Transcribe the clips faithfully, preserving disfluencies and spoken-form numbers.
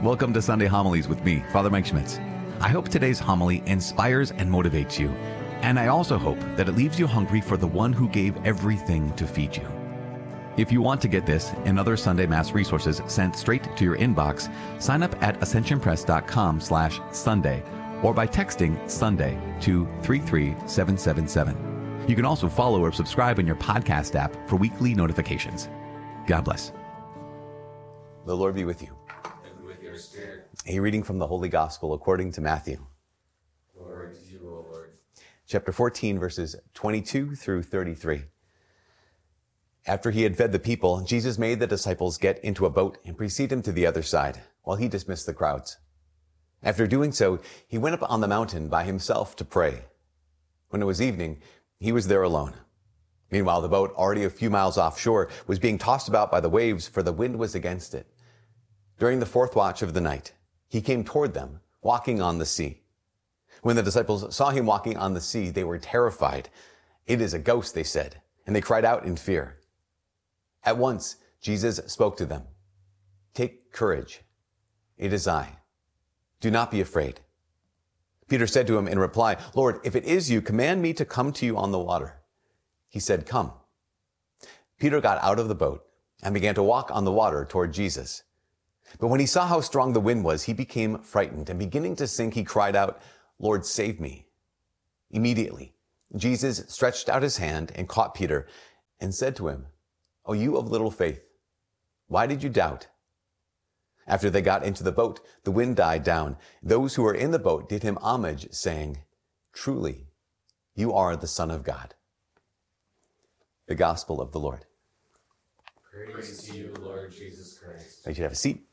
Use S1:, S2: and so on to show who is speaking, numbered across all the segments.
S1: Welcome to Sunday Homilies with me, Father Mike Schmitz. I hope today's homily inspires and motivates you, and I also hope that it leaves you hungry for the one who gave everything to feed you. If you want to get this and other Sunday Mass resources sent straight to your inbox, sign up at ascensionpress.com slash Sunday or by texting Sunday to three three seven seven seven. You can also follow or subscribe in your podcast app for weekly notifications. God bless. The Lord be with you.
S2: And with your spirit.
S1: A reading from the Holy Gospel according to Matthew.
S2: Glory to you, O Lord.
S1: Chapter fourteen, verses twenty-two through thirty-three. After he had fed the people, Jesus made the disciples get into a boat and precede him to the other side, while he dismissed the crowds. After doing so, he went up on the mountain by himself to pray. When it was evening, he was there alone. Meanwhile, the boat, already a few miles offshore, was being tossed about by the waves, for the wind was against it. During the fourth watch of the night, he came toward them, walking on the sea. When the disciples saw him walking on the sea, they were terrified. "It is a ghost," they said, and they cried out in fear. At once, Jesus spoke to them. "Take courage. It is I. Do not be afraid." Peter said to him in reply, "Lord, if it is you, command me to come to you on the water." He said, "Come." Peter got out of the boat and began to walk on the water toward Jesus. But when he saw how strong the wind was, he became frightened, and beginning to sink, he cried out, "Lord, save me." Immediately, Jesus stretched out his hand and caught Peter and said to him, "O you of little faith, why did you doubt?" After they got into the boat, the wind died down. Those who were in the boat did him homage, saying, "Truly, you are the Son of God." The Gospel of the Lord.
S2: Praise to you, Lord Jesus Christ.
S1: You should have a seat.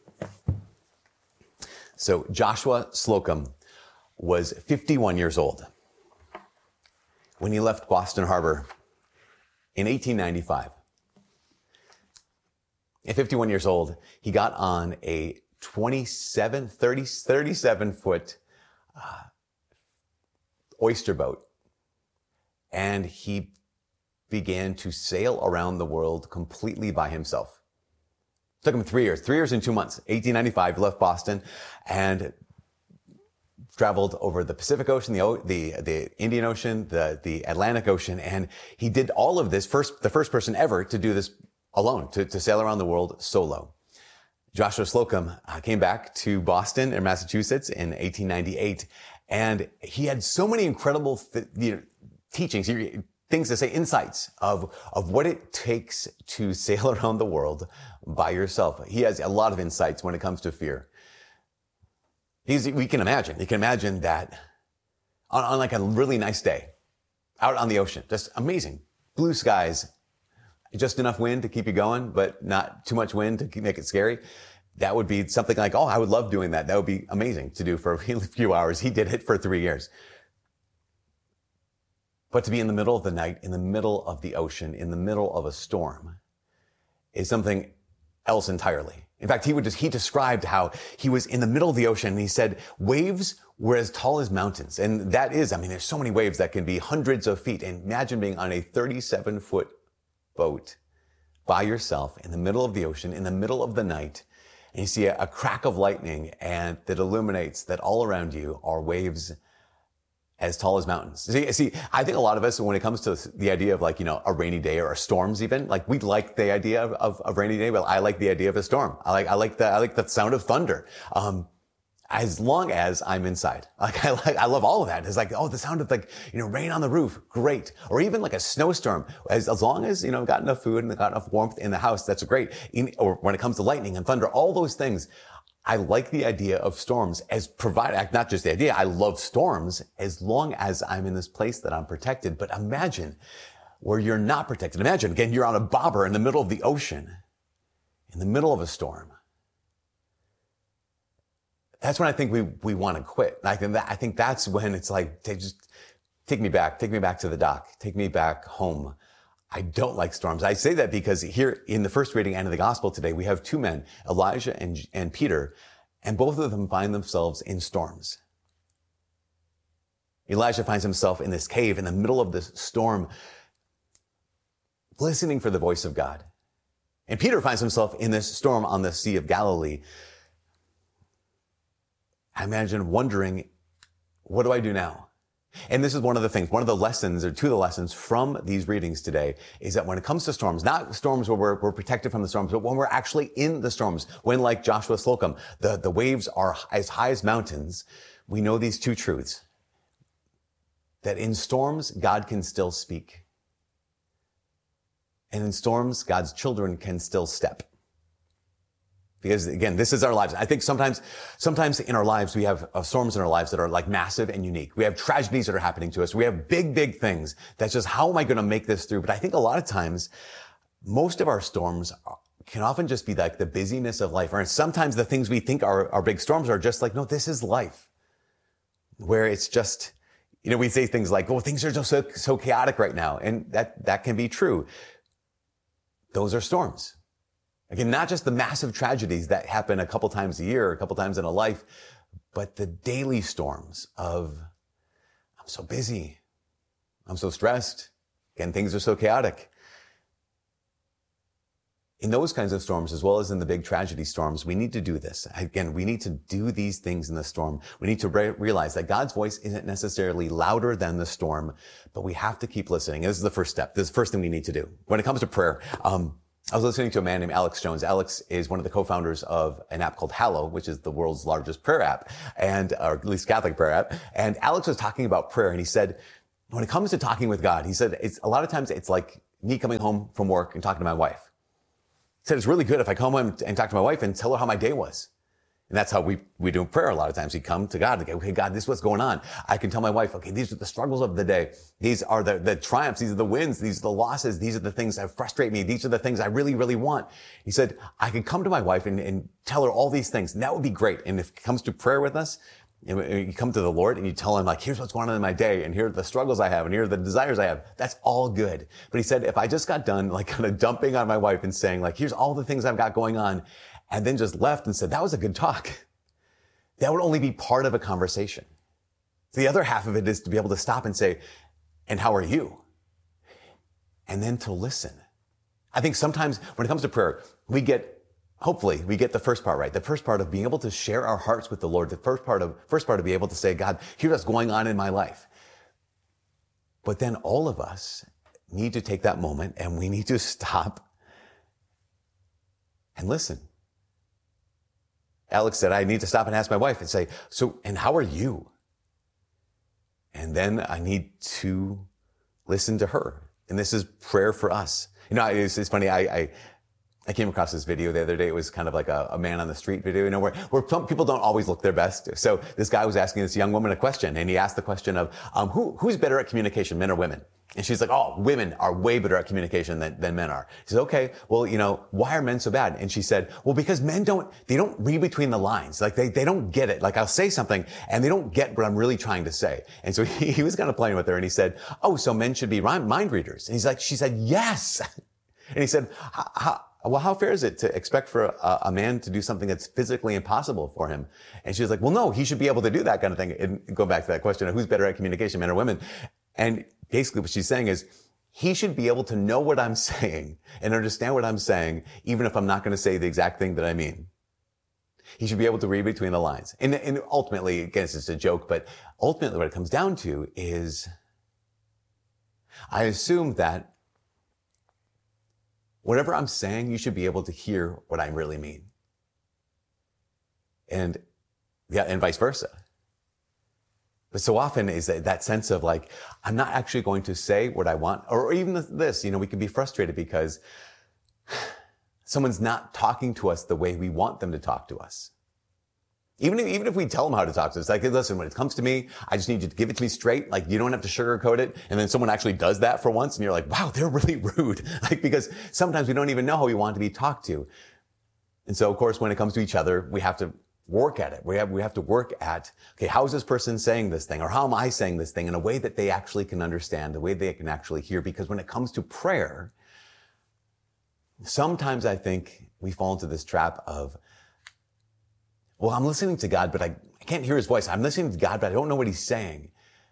S1: So Joshua Slocum was fifty-one years old when he left Boston Harbor in eighteen ninety-five. At fifty-one years old, he got on a twenty-seven, thirty, thirty-seven foot uh, oyster boat, and he began to sail around the world completely by himself. It took him three years, three years and two months. eighteen ninety-five, he left Boston and traveled over the Pacific Ocean, the, the, the Indian Ocean, the, the Atlantic Ocean, and he did all of this, first, the first person ever to do this alone, to, to sail around the world solo. Joshua Slocum uh, came back to Boston in Massachusetts in eighteen ninety-eight, and he had so many incredible th- you know, teachings, things to say, insights of, of what it takes to sail around the world by yourself. He has a lot of insights when it comes to fear. He's, we can imagine, you can imagine that on, on like a really nice day, out on the ocean, just amazing, blue skies, just enough wind to keep you going, but not too much wind to keep, make it scary. That would be something like, oh, I would love doing that. That would be amazing to do for a few hours. He did it for three years. But to be in the middle of the night, in the middle of the ocean, in the middle of a storm is something else entirely. In fact, he would just, he described how he was in the middle of the ocean and he said waves were as tall as mountains. And that is, I mean, there's so many waves that can be hundreds of feet. And imagine being on a thirty-seven foot boat by yourself in the middle of the ocean, in the middle of the night, and you see a, a crack of lightning and that illuminates that all around you are waves as tall as mountains. See, see, I think a lot of us, when it comes to the idea of like, you know, a rainy day or storms even, like we like the idea of, of, of rainy day. Well, I like the idea of a storm. I like, I like the, I like the sound of thunder. Um, as long as I'm inside. Like, I like, I love all of that. It's like, oh, the sound of like, you know, rain on the roof. Great. Or even like a snowstorm. As, as long as, you know, got enough food and got enough warmth in the house, that's great. In, or when it comes to lightning and thunder, all those things, I like the idea of storms as provide, not just the idea, I love storms as long as I'm in this place that I'm protected. But imagine where you're not protected. Imagine, again, you're on a bobber in the middle of the ocean, in the middle of a storm. That's when I think we, we want to quit. I think that, I think that's when it's like, take, just take me back, take me back to the dock, take me back home. I don't like storms. I say that because here in the first reading and in the gospel today, we have two men, Elijah and, and Peter, and both of them find themselves in storms. Elijah finds himself in this cave in the middle of this storm, listening for the voice of God. And Peter finds himself in this storm on the Sea of Galilee, I imagine wondering, what do I do now? And this is one of the things, one of the lessons, or two of the lessons from these readings today, is that when it comes to storms, not storms where we're, we're protected from the storms, but when we're actually in the storms, when, like Joshua Slocum, the, the waves are as high as mountains, we know these two truths. That in storms, God can still speak. And in storms, God's children can still step. Because again, this is our lives. I think sometimes, sometimes in our lives, we have uh, storms in our lives that are like massive and unique. We have tragedies that are happening to us. We have big, big things. That's just, how am I going to make this through? But I think a lot of times, most of our storms can often just be like the busyness of life. Or sometimes the things we think are, are big storms are just like, no, this is life. Where it's just, you know, we say things like, oh, things are just so, so chaotic right now. And that, that can be true. Those are storms. Again, not just the massive tragedies that happen a couple times a year, a couple times in a life, but the daily storms of, I'm so busy. I'm so stressed. Again, things are so chaotic. In those kinds of storms, as well as in the big tragedy storms, we need to do this. Again, we need to do these things in the storm. We need to re- realize that God's voice isn't necessarily louder than the storm, but we have to keep listening. And this is the first step. This is the first thing we need to do. When it comes to prayer, um, I was listening to a man named Alex Jones. Alex is one of the co-founders of an app called Hallow, which is the world's largest prayer app, and or at least Catholic prayer app. And Alex was talking about prayer, and he said, when it comes to talking with God, he said, it's a lot of times it's like me coming home from work and talking to my wife. He said, it's really good if I come home and talk to my wife and tell her how my day was. And that's how we, we do prayer a lot of times. We come to God and go, okay, God, this is what's going on. I can tell my wife, okay, these are the struggles of the day. These are the, the triumphs. These are the wins. These are the losses. These are the things that frustrate me. These are the things I really, really want. He said, I can come to my wife and, and tell her all these things. And that would be great. And if it comes to prayer with us, you come to the Lord and you tell him, like, here's what's going on in my day, and here are the struggles I have, and here are the desires I have. That's all good. But he said, if I just got done, like, kind of dumping on my wife and saying, like, here's all the things I've got going on, and then just left and said, that was a good talk, that would only be part of a conversation. The other half of it is to be able to stop and say, and how are you? And then to listen. I think sometimes when it comes to prayer, we get, hopefully we get the first part right. The first part of being able to share our hearts with the Lord. The first part of, first part of being able to say, God, here's what's going on in my life. But then all of us need to take that moment and we need to stop and listen. Alex said, I need to stop and ask my wife and say, so, and how are you? And then I need to listen to her. And this is prayer for us. You know, it's, it's funny. I, I, I came across this video the other day. It was kind of like a, a man on the street video, you know, where, where some people don't always look their best. So this guy was asking this young woman a question, and he asked the question of, um, who, who's better at communication, men or women? And she's like, oh, women are way better at communication than, than men are. He said, okay, well, you know, why are men so bad? And she said, well, because men don't, they don't read between the lines. Like they, they don't get it. Like I'll say something and they don't get what I'm really trying to say. And so he, he was kind of playing with her and he said, oh, so men should be mind readers. And he's like, she said, yes. And he said, how, well, how fair is it to expect for a, a man to do something that's physically impossible for him? And she was like, well, no, he should be able to do that kind of thing. And go back to that question of who's better at communication, men or women. And basically what she's saying is he should be able to know what I'm saying and understand what I'm saying, even if I'm not going to say the exact thing that I mean. He should be able to read between the lines. And, and ultimately, again, it's just a joke, but ultimately what it comes down to is I assume that whatever I'm saying, you should be able to hear what I really mean. And yeah, and vice versa. But so often is that, that sense of like, I'm not actually going to say what I want, or even this, you know, we can be frustrated because someone's not talking to us the way we want them to talk to us. Even if, even if we tell them how to talk to us, like, listen, when it comes to me, I just need you to give it to me straight. Like, you don't have to sugarcoat it. And then someone actually does that for once and you're like, wow, they're really rude. Like, because sometimes we don't even know how we want to be talked to. And so, of course, when it comes to each other, we have to work at it. We have, we have to work at, okay, how is this person saying this thing? Or how am I saying this thing in a way that they actually can understand, the way they can actually hear? Because when it comes to prayer, sometimes I think we fall into this trap of, well, I'm listening to God, but I, I can't hear his voice. I'm listening to God, but I don't know what he's saying.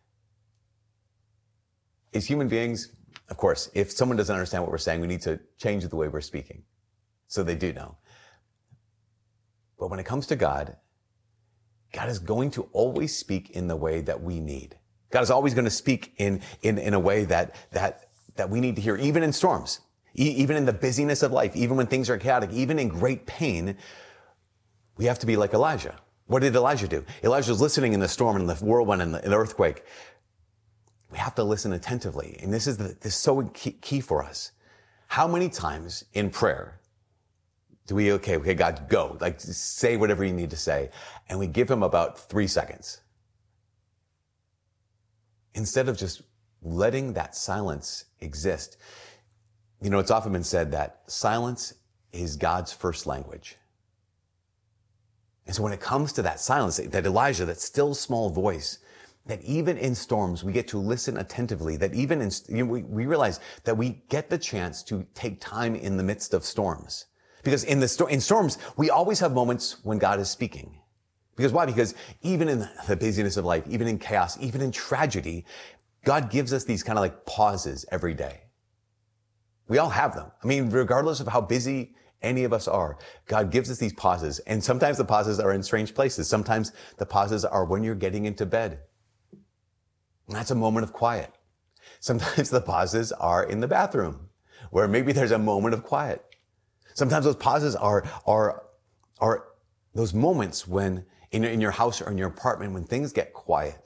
S1: As human beings, of course, if someone doesn't understand what we're saying, we need to change the way we're speaking so they do know. But when it comes to God, God is going to always speak in the way that we need. God is always going to speak in, in, in a way that, that, that we need to hear, even in storms, e- even in the busyness of life, even when things are chaotic, even in great pain. We have to be like Elijah. What did Elijah do? Elijah was listening in the storm and the whirlwind and the, and the earthquake. We have to listen attentively. And this is, the, this is so key, key for us. How many times in prayer do we, okay, okay, God, go. Like, say whatever you need to say. And we give him about three seconds. Instead of just letting that silence exist. You know, it's often been said that silence is God's first language. And so when it comes to that silence, that Elijah, that still small voice, that even in storms, we get to listen attentively, that even in, you know, we, we realize that we get the chance to take time in the midst of storms. Because in the sto- in storms, we always have moments when God is speaking. Because why? Because even in the busyness of life, even in chaos, even in tragedy, God gives us these kind of like pauses every day. We all have them. I mean, regardless of how busy any of us are, God gives us these pauses. And sometimes the pauses are in strange places. Sometimes the pauses are when you're getting into bed. And that's a moment of quiet. Sometimes the pauses are in the bathroom, where maybe there's a moment of quiet. Sometimes those pauses are, are, are those moments when in, in your house or in your apartment, when things get quiet.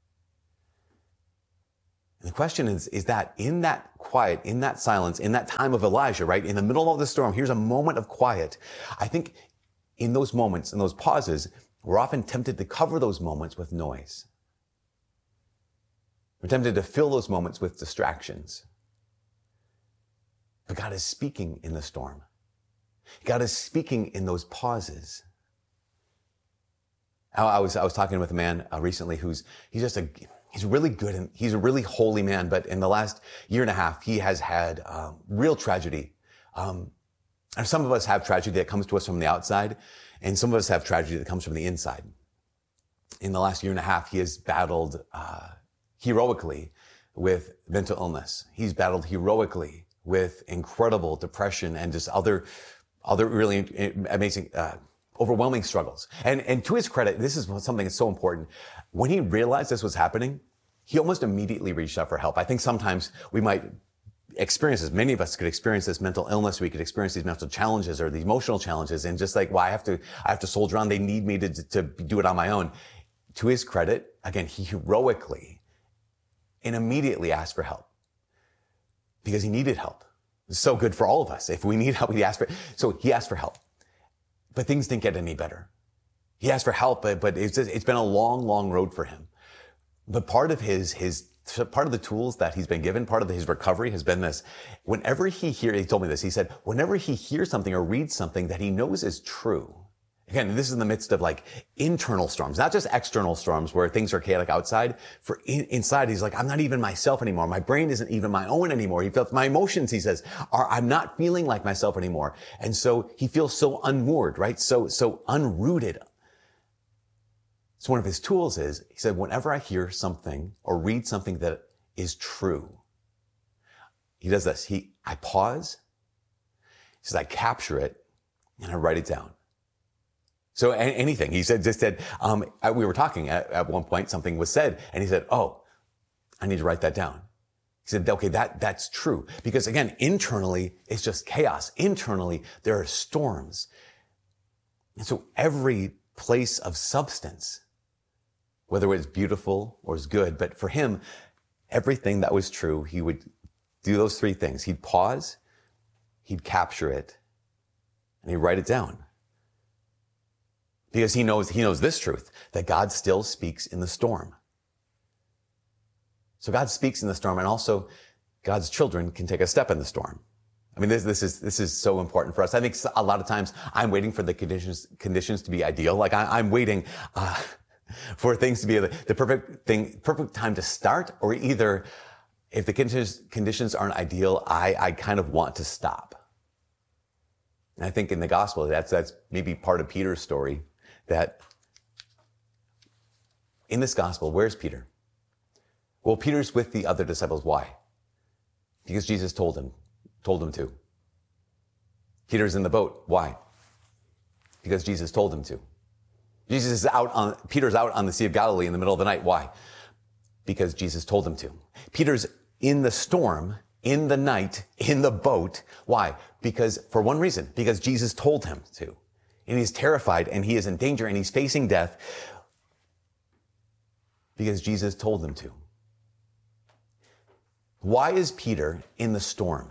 S1: And the question is, is that in that quiet, in that silence, in that time of Elijah, right? In the middle of the storm, here's a moment of quiet. I think in those moments, in those pauses, we're often tempted to cover those moments with noise. We're tempted to fill those moments with distractions. But God is speaking in the storm. God is speaking in those pauses. I, I was, I was talking with a man uh, recently who's, he's just a, he's really good and he's a really holy man. But in the last year and a half, he has had um, real tragedy. Um, and some of us have tragedy that comes to us from the outside, and some of us have tragedy that comes from the inside. In the last year and a half, he has battled uh, heroically with mental illness. He's battled heroically with incredible depression and just other other really amazing, uh, overwhelming struggles. And, and to his credit, this is something that's so important. When he realized this was happening, he almost immediately reached out for help. I think sometimes we might experience this. Many of us could experience this mental illness. We could experience these mental challenges or these emotional challenges. And just like, well, I have to, I have to soldier on. They need me to, to do it on my own. To his credit, again, he heroically and immediately asked for help because he needed help. It's so good for all of us. If we need help, we ask for it. So he asked for help, but things didn't get any better. He asked for help, but, but it's, just, it's been a long, long road for him. But part of his, his, part of the tools that he's been given, part of his recovery has been this. Whenever he hears, he told me this, he said, whenever he hears something or reads something that he knows is true, again, this is in the midst of like internal storms, not just external storms where things are chaotic outside. For in, inside, he's like, I'm not even myself anymore. My brain isn't even my own anymore. He feels my emotions, he says, are, I'm not feeling like myself anymore. And so he feels so unmoored, right? So, so unrooted. So one of his tools is, he said, whenever I hear something or read something that is true, he does this. He, I pause. He says, I capture it and I write it down. So anything. He said, just said, um, we were talking at, at one point, something was said, and he said, oh, I need to write that down. He said, okay, that, that's true. Because again, internally, it's just chaos. Internally, there are storms. And so every place of substance, whether it's beautiful or it's good, but for him, everything that was true, he would do those three things. He'd pause, he'd capture it, and he'd write it down. Because he knows, he knows this truth, that God still speaks in the storm. So God speaks in the storm, and also God's children can take a step in the storm. I mean, this, this is, this is so important for us. I think a lot of times I'm waiting for the conditions, conditions to be ideal. Like I, I'm waiting, uh, for things to be the, the perfect thing, perfect time to start, or either if the conditions, conditions aren't ideal, I, I kind of want to stop. And I think in the gospel, that's, that's maybe part of Peter's story. That in this gospel, where's Peter? Well, Peter's with the other disciples. Why? Because Jesus told him, told him to. Peter's in the boat. Why? Because Jesus told him to. Jesus is out on, Peter's out on the Sea of Galilee in the middle of the night. Why? Because Jesus told him to. Peter's in the storm, in the night, in the boat. Why? Because, for one reason, because Jesus told him to. And he's terrified and he is in danger and he's facing death because Jesus told him to. Why is Peter in the storm?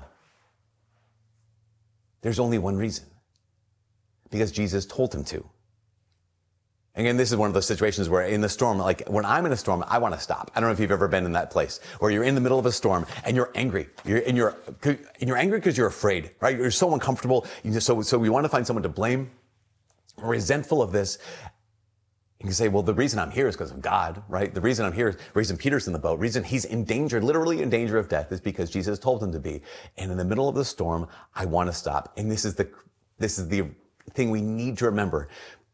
S1: There's only one reason. Because Jesus told him to. Again, this is one of those situations where in the storm, like when I'm in a storm, I want to stop. I don't know if you've ever been in that place where you're in the middle of a storm and you're angry. You're, and you're, and you're angry because you're afraid, right? You're so uncomfortable. You just, so, so we want to find someone to blame. We're resentful of this. You can say, well, the reason I'm here is because of God, right? The reason I'm here, the reason Peter's in the boat, the reason he's in danger, literally in danger of death, is because Jesus told him to be. And in the middle of the storm, I want to stop. And this is the, this is the thing we need to remember.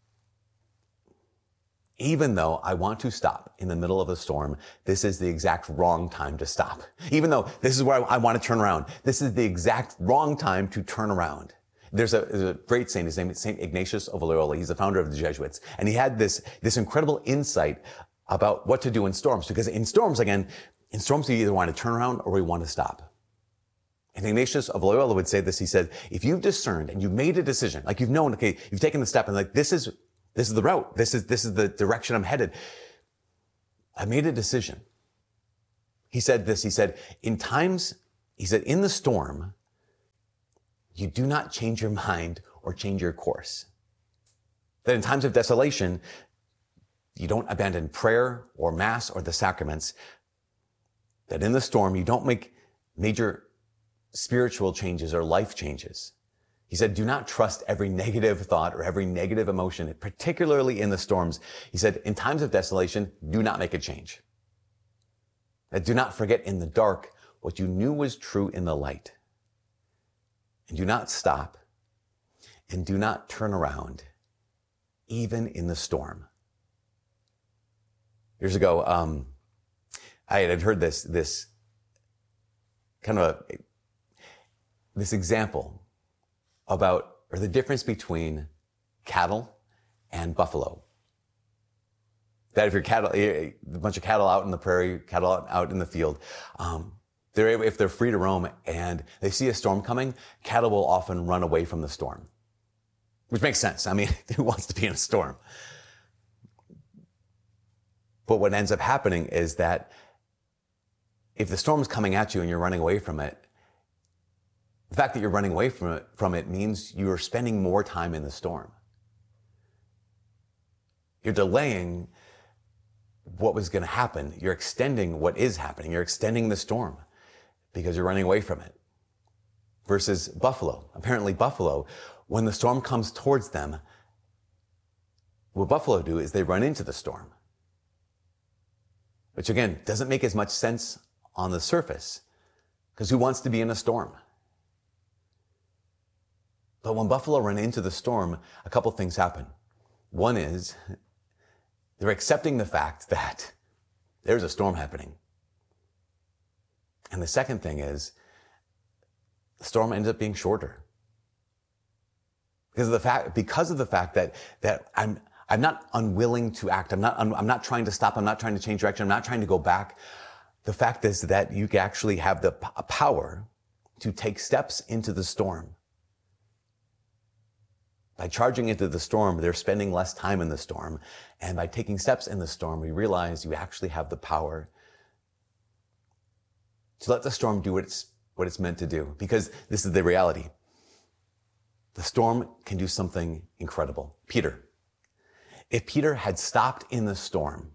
S1: Even though I want to stop in the middle of a storm, this is the exact wrong time to stop. Even though this is where I, I want to turn around, this is the exact wrong time to turn around. There's a, there's a great saint, his name is Saint Ignatius of Loyola. He's the founder of the Jesuits. And he had this, this incredible insight about what to do in storms. Because in storms, again, in storms, you either want to turn around or we want to stop. And Ignatius of Loyola would say this. He said, if you've discerned and you've made a decision, like you've known, okay, you've taken the step and like, this is, this is the route. This is, this is the direction I'm headed. I made a decision. He said this, he said, in times, he said, in the storm, you do not change your mind or change your course. That in times of desolation, you don't abandon prayer or mass or the sacraments. That in the storm, you don't make major spiritual changes or life changes. He said, do not trust every negative thought or every negative emotion, particularly in the storms. He said, in times of desolation, do not make a change. That do not forget in the dark what you knew was true in the light. And do not stop and do not turn around, even in the storm. Years ago, um, I had heard this, this kind of a, this example about, or the difference between cattle and buffalo. That if you're cattle, a bunch of cattle out in the prairie, cattle out, out in the field, um, they're able, if they're free to roam and they see a storm coming, cattle will often run away from the storm. Which makes sense. I mean, who wants to be in a storm? But what ends up happening is that if the storm is coming at you and you're running away from it, the fact that you're running away from it, from it means you are spending more time in the storm. You're delaying what was going to happen. You're extending what is happening. You're extending the storm because you're running away from it. Versus buffalo. Apparently buffalo, when the storm comes towards them, what buffalo do is they run into the storm. Which again, doesn't make as much sense on the surface, because who wants to be in a storm? But when buffalo run into the storm, a couple things happen. One is they're accepting the fact that there's a storm happening. And the second thing is the storm ends up being shorter. Because of the fact, because of the fact that, that I'm, I'm not unwilling to act. I'm not, I'm, I'm not trying to stop. I'm not trying to change direction. I'm not trying to go back. The fact is that you actually have the p- power to take steps into the storm. By charging into the storm, they're spending less time in the storm. And by taking steps in the storm, we realize you actually have the power to let the storm do what it's, what it's meant to do. Because this is the reality. The storm can do something incredible. Peter. If Peter had stopped in the storm,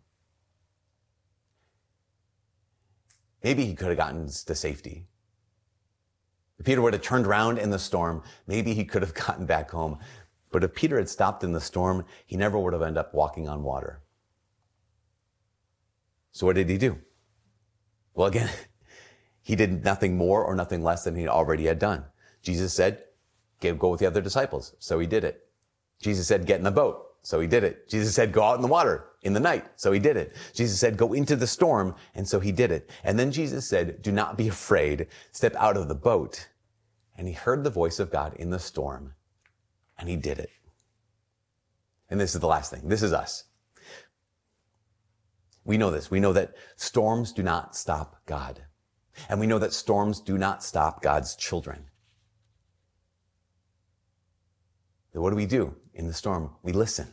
S1: maybe he could have gotten to safety. If Peter would have turned around in the storm, maybe he could have gotten back home. But if Peter had stopped in the storm, he never would have ended up walking on water. So what did he do? Well, again, he did nothing more or nothing less than he already had done. Jesus said, go with the other disciples. So he did it. Jesus said, get in the boat. So he did it. Jesus said, go out in the water in the night. So he did it. Jesus said, go into the storm. And so he did it. And then Jesus said, do not be afraid. Step out of the boat. And he heard the voice of God in the storm. And he did it. And this is the last thing. This is us. We know this. We know that storms do not stop God. And we know that storms do not stop God's children. So what do we do in the storm? We listen.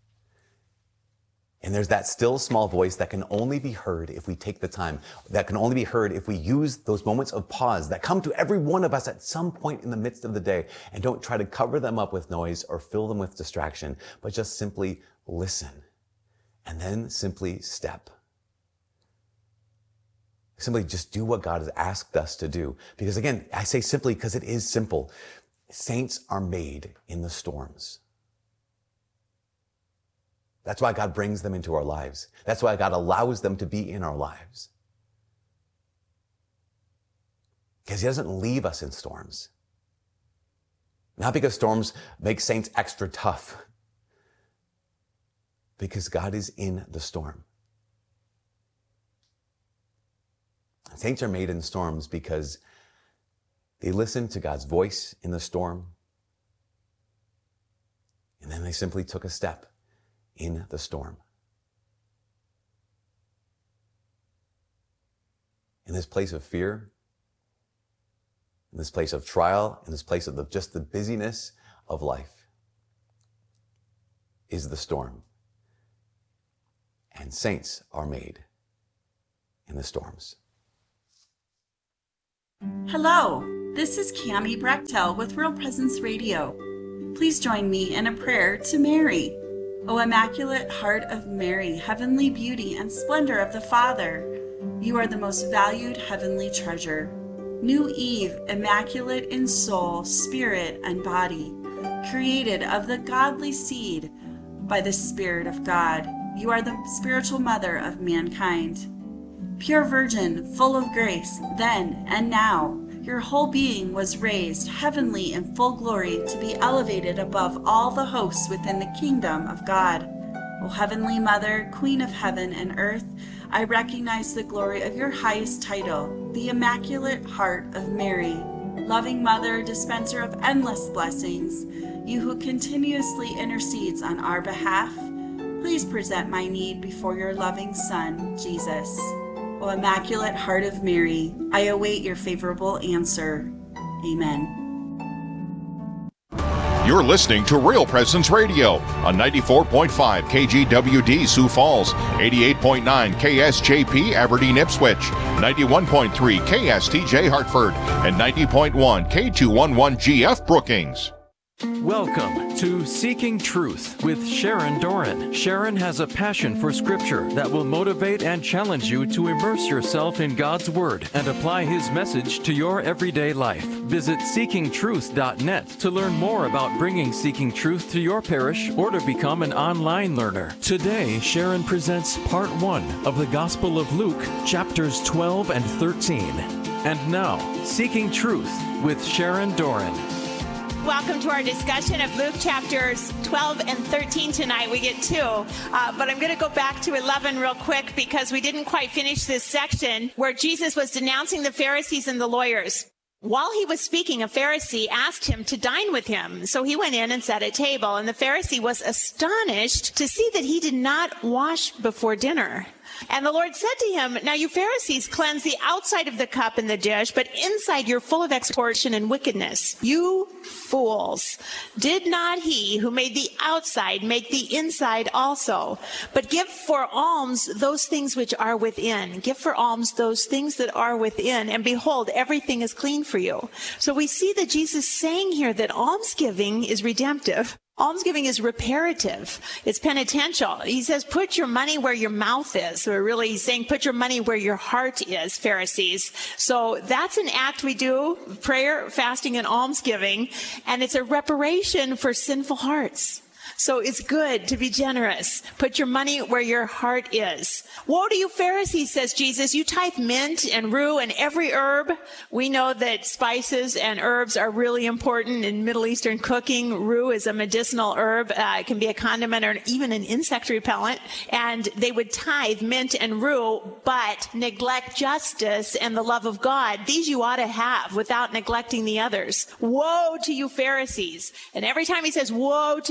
S1: And there's that still small voice that can only be heard if we take the time, that can only be heard if we use those moments of pause that come to every one of us at some point in the midst of the day, and don't try to cover them up with noise or fill them with distraction, but just simply listen and then simply step. Simply just do what God has asked us to do. Because again, I say simply because it is simple. Saints are made in the storms. That's why God brings them into our lives. That's why God allows them to be in our lives. Because he doesn't leave us in storms. Not because storms make saints extra tough. Because God is in the storm. Saints are made in storms because they listen to God's voice in the storm. And then they simply took a step in the storm. In this place of fear, in this place of trial, in this place of the, just the busyness of life, is the storm. And saints are made in the storms.
S3: Hello, this is Cammie Brechtel with Real Presence Radio. Please join me in a prayer to Mary. O Immaculate Heart of Mary, heavenly beauty and splendor of the Father, you are the most valued heavenly treasure. New Eve, immaculate in soul, spirit, and body, created of the godly seed by the Spirit of God. You are the spiritual mother of mankind. Pure virgin, full of grace, then and now, your whole being was raised heavenly in full glory to be elevated above all the hosts within the kingdom of God. O Heavenly Mother, Queen of heaven and earth, I recognize the glory of your highest title, the Immaculate Heart of Mary. Loving Mother, dispenser of endless blessings, you who continuously intercedes on our behalf, please present my need before your loving Son, Jesus. O Immaculate Heart of Mary, I await your favorable answer. Amen.
S4: You're listening to Real Presence Radio on ninety-four point five K G W D Sioux Falls, eighty-eight point nine K S J P Aberdeen Ipswich, ninety-one point three K S T J Hartford, and ninety point one K two eleven G F Brookings.
S5: Welcome to Seeking Truth with Sharon Doran. Sharon has a passion for Scripture that will motivate and challenge you to immerse yourself in God's Word and apply His message to your everyday life. Visit seeking truth dot net to learn more about bringing Seeking Truth to your parish or to become an online learner. Today, Sharon presents Part one of the Gospel of Luke, chapters twelve and thirteen. And now, Seeking Truth with Sharon Doran.
S6: Welcome to our discussion of Luke chapters twelve and thirteen tonight. We get two, uh, but I'm going to go back to eleven real quick because we didn't quite finish this section where Jesus was denouncing the Pharisees and the lawyers. While he was speaking, a Pharisee asked him to dine with him. So he went in and sat at table, and the Pharisee was astonished to see that he did not wash before dinner. And the Lord said to him, now you Pharisees cleanse the outside of the cup and the dish, but inside you're full of extortion and wickedness. You fools! Did not he who made the outside make the inside also? But give for alms those things which are within. Give for alms those things that are within, and behold, everything is clean for you. So we see that Jesus saying here that almsgiving is redemptive. Almsgiving is reparative. It's penitential. He says, put your money where your mouth is. So really, he's saying, put your money where your heart is, Pharisees. So that's an act we do, prayer, fasting, and almsgiving. And it's a reparation for sinful hearts. So it's good to be generous. Put your money where your heart is. Woe to you Pharisees, says Jesus. You tithe mint and rue and every herb. We know that spices and herbs are really important in Middle Eastern cooking. Rue is a medicinal herb. Uh, it can be a condiment or even an insect repellent. And they would tithe mint and rue, but neglect justice and the love of God. These you ought to have without neglecting the others. Woe to you Pharisees. And every time he says, woe to you Pharisees,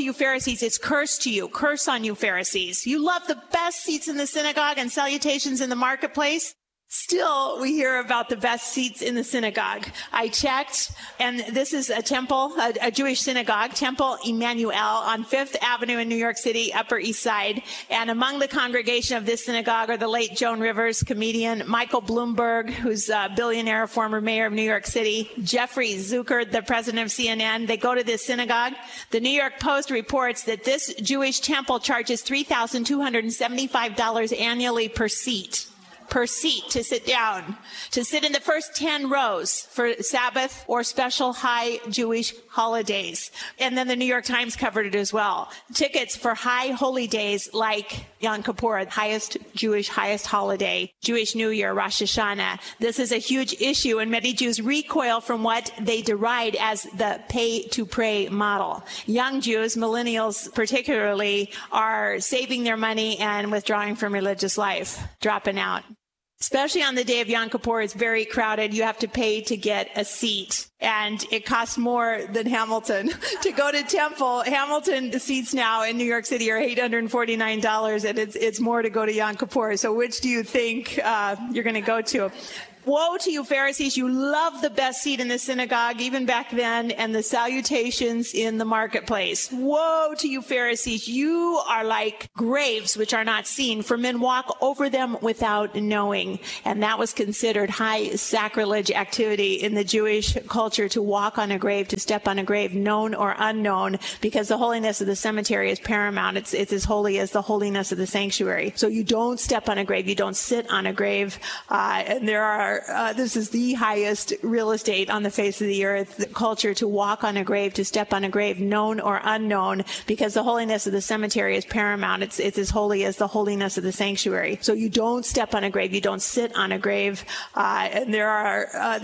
S6: Pharisees, it's curse to you, curse on you, Pharisees. You love the best seats in the synagogue and salutations in the marketplace. Still, we hear about the best seats in the synagogue. I checked, and this is a temple, a, a Jewish synagogue, Temple Emmanuel on Fifth Avenue in New York City, Upper East Side. And among the congregation of this synagogue are the late Joan Rivers, comedian, Michael Bloomberg, who's a billionaire, former mayor of New York City, Jeffrey Zucker, the president of C N N. They go to this synagogue. The New York Post reports that this Jewish temple charges three thousand two hundred seventy-five dollars annually per seat. per seat to sit down, to sit in the first ten rows for Sabbath or special high Jewish holidays. And then the New York Times covered it as well. Tickets for high holy days like Yom Kippur, highest Jewish, highest holiday, Jewish New Year, Rosh Hashanah. This is a huge issue, and many Jews recoil from what they deride as the pay-to-pray model. Young Jews, millennials particularly, are saving their money and withdrawing from religious life, dropping out. Especially on the day of Yom Kippur, it's very crowded. You have to pay to get a seat. And it costs more than Hamilton to go to Temple. Hamilton seats now in New York City are eight hundred forty-nine dollars, and it's it's more to go to Yom Kippur. So which do you think uh, you're going to go to? Woe to you, Pharisees. You love the best seat in the synagogue, even back then, and the salutations in the marketplace. Woe to you, Pharisees. You are like graves which are not seen, for men walk over them without knowing. And that was considered high sacrilege activity in the Jewish culture, to walk on a grave, to step on a grave, known or unknown, because the holiness of the cemetery is paramount. It's, it's as holy as the holiness of the sanctuary. So you don't step on a grave. You don't sit on a grave. Uh, and there are Uh, this is the highest real estate on the face of the earth, the culture, to walk on a grave, to step on a grave, known or unknown, because the holiness of the cemetery is paramount. It's, it's as holy as the holiness of the sanctuary. So you don't step on a grave. You don't sit on a grave. Uh, and there are uh,